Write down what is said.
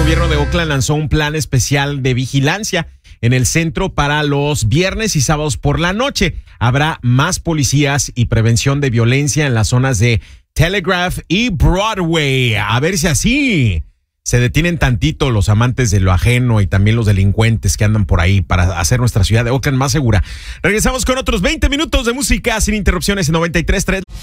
gobierno de Oakland lanzó un plan especial de vigilancia en el centro para los viernes y sábados por la noche. Habrá más policías y prevención de violencia en las zonas de Telegraph y Broadway. A ver si así se detienen tantito los amantes de lo ajeno y también los delincuentes que andan por ahí para hacer nuestra ciudad de Oakland más segura. Regresamos con otros 20 minutos de música sin interrupciones en 93.3.